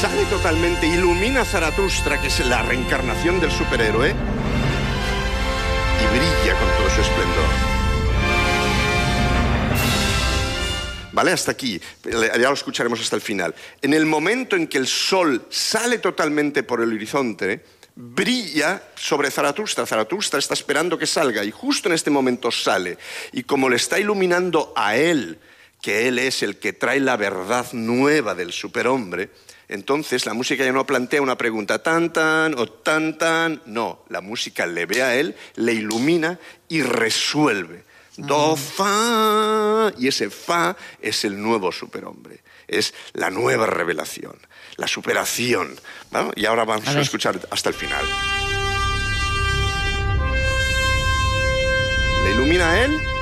sale totalmente, ilumina a Zaratustra, que es la reencarnación del superhéroe, y brilla con todo su esplendor. ¿Vale? Hasta aquí. Ya lo escucharemos hasta el final. En el momento en que el sol sale totalmente por el horizonte, brilla sobre Zaratustra. Zaratustra está esperando que salga y justo en este momento sale. Y como le está iluminando a él, que él es el que trae la verdad nueva del superhombre, entonces la música ya no plantea una pregunta tan tan o tan tan. No, la música le ve a él, le ilumina y resuelve. Do, fa, y ese fa es el nuevo superhombre, es la nueva revelación, la superación, ¿no? Y ahora vamos a escuchar hasta el final. Le ilumina a él